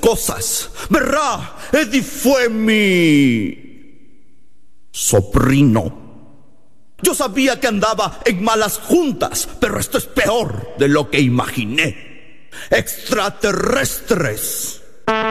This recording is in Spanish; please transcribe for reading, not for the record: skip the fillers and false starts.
cosas, ¿verdad? Eddie fue mi sobrino. Yo sabía que andaba en malas juntas, pero esto es peor de lo que imaginé. Extraterrestres.